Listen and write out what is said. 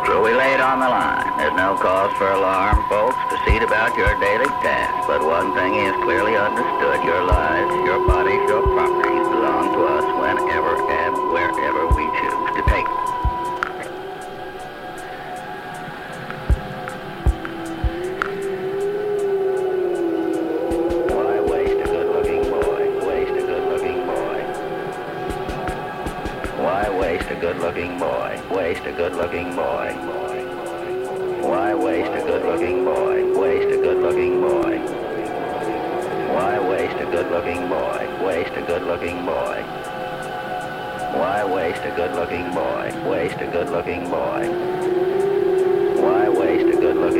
So we lay it on the line. There's no cause for alarm, folks. Proceed about your daily tasks. But one thing is clearly understood. Your lives, your bodies, your properties belong to us whenever and wherever we choose to take them. Why waste a good-looking boy? Waste a good-looking boy. Why waste a good-looking boy? Waste a good-looking boy. Why waste a good-looking boy? Waste a good-looking boy. Why waste a good-looking boy? Waste a good-looking boy. Why waste a good-looking boy? Waste a good-looking boy.